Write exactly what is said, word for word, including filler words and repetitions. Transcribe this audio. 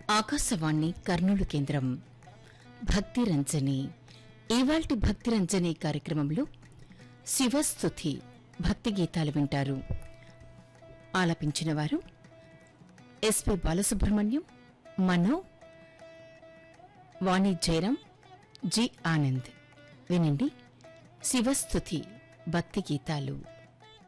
ఆకాశవాణి కర్నూలు కేంద్రం భక్తి రంజని. ఇవాల్టి భక్తి రంజని కార్యక్రమంలో శివస్తుతి భక్తి గీతాలు వింటారు. ఆలపించిన వారు ఎస్పి బాలసుబ్రహ్మణ్యం, మనో, వాణి జయరాం, జి ఆనంద్. వినండి శివస్తుతి భక్తి గీతాలు.